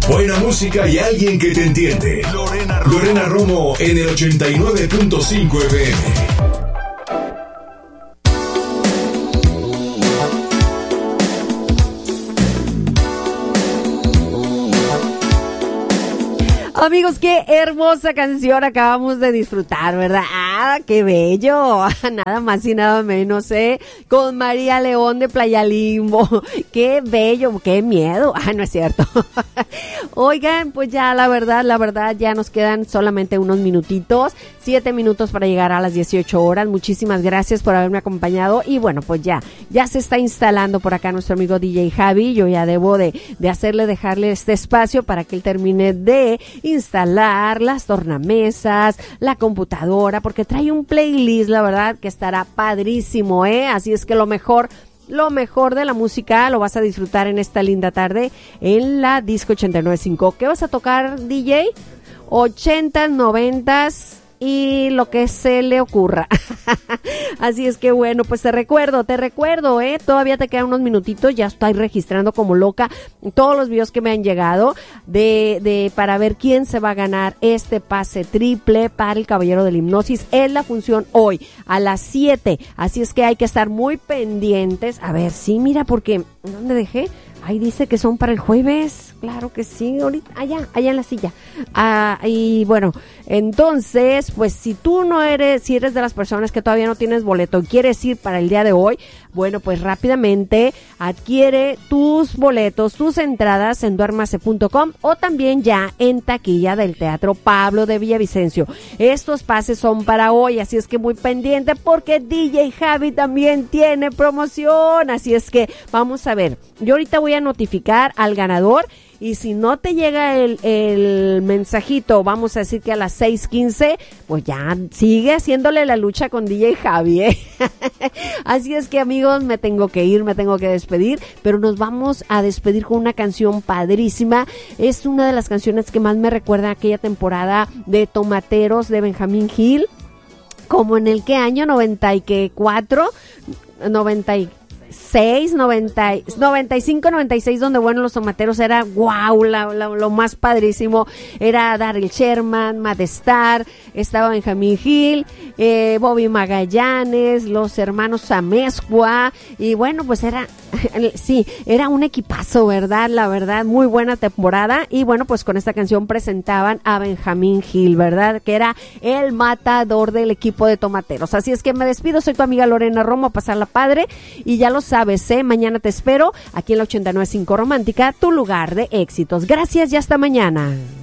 Buena música y alguien que te entiende. Lorena Romo en el 89.5 FM. Amigos, qué hermosa canción acabamos de disfrutar, ¿verdad? ¡Ah, qué bello! Nada más y nada menos, con María León de Playa Limbo. ¡Qué bello! ¡Qué miedo! ¡Ah, no es cierto! Oigan, pues ya la verdad, ya nos quedan solamente unos minutitos, 7 minutos para llegar a las 18 horas. Muchísimas gracias por haberme acompañado. Y bueno, pues ya se está instalando por acá nuestro amigo DJ Javi. Yo ya debo de dejarle este espacio para que él termine de instalar las tornamesas, la computadora, porque trae un playlist, la verdad, que estará padrísimo, Así es que lo mejor de la música lo vas a disfrutar en esta linda tarde en la Disco 89.5. ¿Qué vas a tocar, DJ? 80s, 90s y lo que se le ocurra. Así es que bueno, pues te recuerdo, todavía te quedan unos minutitos, ya estoy registrando como loca todos los videos que me han llegado para ver quién se va a ganar este pase triple para el Caballero de la Hipnosis. Es la función hoy a las 7, así es que hay que estar muy pendientes. A ver, sí, mira, porque ¿dónde dejé? Ahí dice que son para el jueves. Claro que sí, ahorita, allá en la silla. Y bueno, entonces, pues si eres de las personas que todavía no tienes boleto y quieres ir para el día de hoy, bueno, pues rápidamente adquiere tus boletos, tus entradas en duermase.com o también ya en taquilla del Teatro Pablo de Villavicencio. Estos pases son para hoy, así es que muy pendiente porque DJ Javi también tiene promoción, así es que vamos a ver. Yo ahorita voy a notificar al ganador. Y si no te llega el mensajito, vamos a decir que a las 6:15, pues ya sigue haciéndole la lucha con DJ Javi, Así es que, amigos, me tengo que ir, me tengo que despedir, pero nos vamos a despedir con una canción padrísima. Es una de las canciones que más me recuerda a aquella temporada de Tomateros de Benjamín Hill, como en el año 94, 95, 96, donde bueno, los tomateros era wow, lo más padrísimo, era Darryl Sherman, Matt Starr, estaba Benjamín Hill, Bobby Magallanes, los hermanos Amezcua, y bueno, pues era un equipazo, ¿verdad? La verdad, muy buena temporada, y bueno, pues con esta canción presentaban a Benjamín Hill, ¿verdad? Que era el matador del equipo de tomateros. Así es que me despido, soy tu amiga Lorena Romo, a pasarla padre, y ya lo sabes, mañana te espero aquí en la 89.5 Romántica, tu lugar de éxitos. Gracias y hasta mañana.